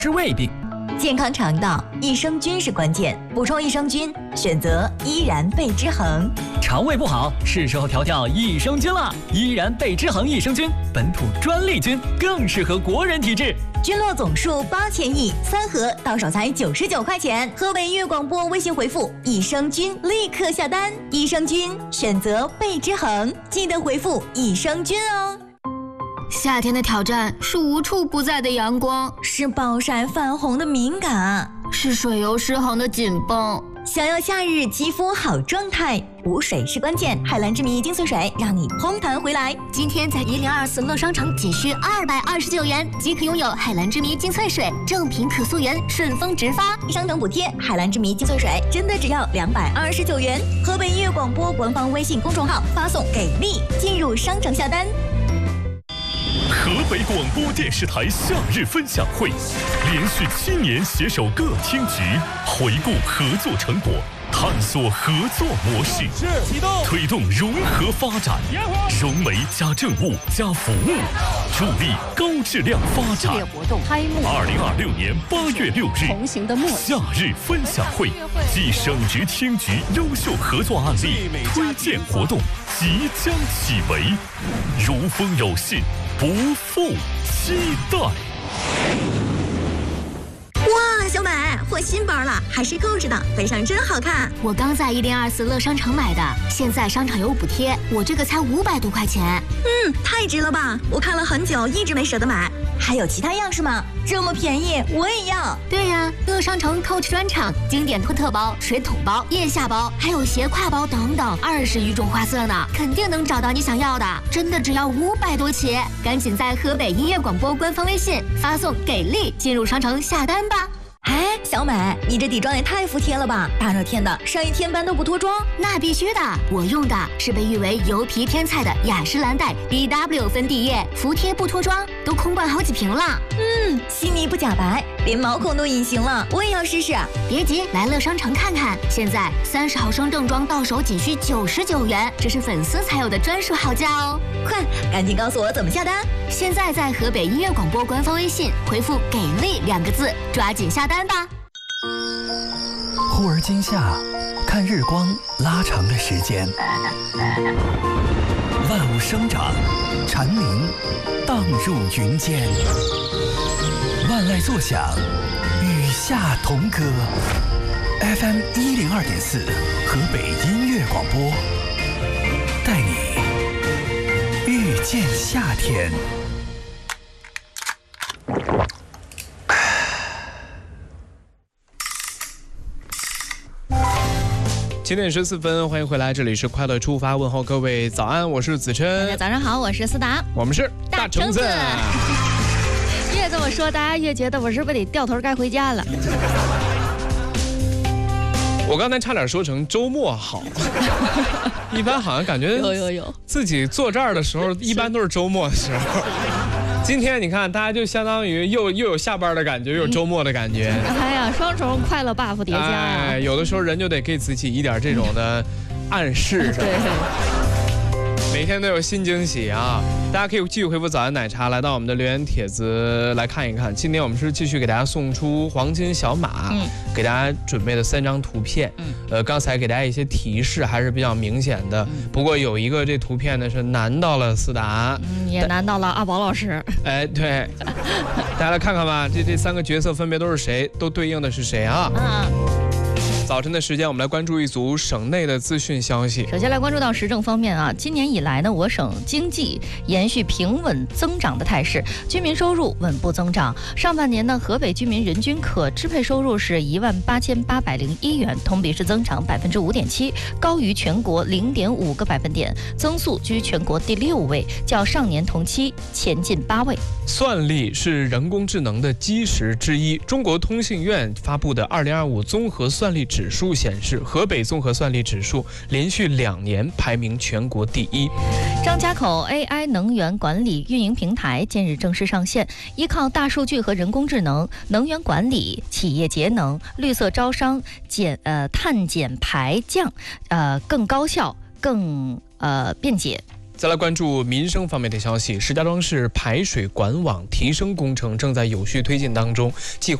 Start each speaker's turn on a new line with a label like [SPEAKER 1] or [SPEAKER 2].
[SPEAKER 1] 治胃病。
[SPEAKER 2] 健康肠道，益生菌是关键，补充益生菌，选择依然贝之恒。
[SPEAKER 1] 肠胃不好，是时候调调益生菌了。依然贝之恒益生菌，本土专利菌，更适合国人体质。
[SPEAKER 2] 菌落总数8000亿，3盒到手才99块钱。河北音乐广播微信回复益生菌，立刻下单。益生菌选择贝之恒，记得回复益生菌哦。
[SPEAKER 3] 夏天的挑战是无处不在的阳光，
[SPEAKER 2] 是暴晒泛红的敏感，
[SPEAKER 3] 是水油失衡的紧绷。
[SPEAKER 2] 想要夏日肌肤好状态，补水是关键。海蓝之谜精粹水让你嘭弹回来。
[SPEAKER 3] 今天在1024乐商城仅需229元即可拥有海蓝之谜精粹水，正品可溯源，顺丰直发，
[SPEAKER 2] 商城补贴。海蓝之谜精粹水真的只要229元。河北音乐广播官方微信公众号发送给力进入商城下单。
[SPEAKER 4] 河北广播电视台夏日分享会，连续7年携手各厅局，回顾合作成果，探索合作模式，推动融合发展，融媒加政务加服务，助力高质量发展。2026年8月6日，夏日分享会暨省直厅局优秀合作案例推荐活动即将启围，如风有信，不负期待。
[SPEAKER 2] 哇，小美换新包了，还是购置的，背上真好看。
[SPEAKER 3] 我刚在1024乐商城买的，现在商场有补贴，我这个才500多块钱。
[SPEAKER 2] 太值了吧！我看了很久，一直没舍得买。还有其他样式吗？这么便宜，我也要。
[SPEAKER 3] 对呀，乐商城 Coach 专场经典托特包、水桶包、腋下包，还有斜挎包等等，20余种花色呢，肯定能找到你想要的。真的只要500多起，赶紧在河北音乐广播官方微信发送“给力”进入商城下单吧。
[SPEAKER 2] 哎，小美，你这底妆也太服帖了吧！大热天的，上一天班都不脱妆？
[SPEAKER 3] 那必须的，我用的是被誉为油皮天菜的雅诗兰黛 BW 粉底液，服帖不脱妆，都空灌好几瓶了。
[SPEAKER 2] 细腻不假白，连毛孔都隐形了，我也要试试。
[SPEAKER 3] 别急，来乐商城看看，现在30毫升正装到手仅需99元，这是粉丝才有的专属好价哦！
[SPEAKER 2] 快，赶紧告诉我怎么下单。
[SPEAKER 3] 现在在河北音乐广播官方微信回复“给力”2个字，抓紧下单吧。
[SPEAKER 5] 忽而今夏，看日光拉长的时间，万物生长，蝉鸣荡入云间，万籁作响，与夏同歌。FM 102.4，河北音乐广播，带你遇见夏天。
[SPEAKER 6] 7点14分，欢迎回来，这里是快乐出发，问候各位早安，我是子琛。
[SPEAKER 7] 大家早上好，我是思达，
[SPEAKER 6] 我们是大橙子。
[SPEAKER 7] 越这么说，大家越觉得我是不是得掉头该回家了？
[SPEAKER 6] 我刚才差点说成周末好，一般好像感觉
[SPEAKER 7] 有
[SPEAKER 6] 自己坐这儿的时候，一般都是周末的时候。今天你看，大家就相当于又有下班的感觉，又有周末的感觉。
[SPEAKER 7] 哎呀，双重快乐 buff 叠加呀！
[SPEAKER 6] 哎，有的时候人就得给自己一点这种的暗示，
[SPEAKER 7] 对。
[SPEAKER 6] 每天都有新惊喜啊！大家可以继续回复早安奶茶，来到我们的留言帖子来看一看。今天我们是继续给大家送出黄金小马，给大家准备的3张图片。刚才给大家一些提示还是比较明显的，不过有一个这图片呢是难到了思达，
[SPEAKER 7] 也难到了阿宝老师。
[SPEAKER 6] 哎，对，大家来看看吧，这3个角色分别都是谁，都对应的是谁啊？早晨的时间，我们来关注一组省内的资讯消息。
[SPEAKER 7] 首先来关注到时政方面啊，今年以来呢，我省经济延续平稳增长的态势，居民收入稳步增长。上半年呢，河北居民人均可支配收入是18801元，同比是增长5.7%，高于全国0.5个百分点，增速居全国第6位，较上年同期前进8位。
[SPEAKER 6] 算力是人工智能的基石之一。中国通信院发布的2025综合算力指数显示，河北综合算力指数连续2年排名全国第1。
[SPEAKER 7] 张家口 AI 能源管理运营平台近日正式上线，依靠大数据和人工智能，能源管理、企业节能、绿色招商、碳减排降，更高效、更便捷。
[SPEAKER 6] 再来关注民生方面的消息，石家庄市排水管网提升工程正在有序推进当中，计划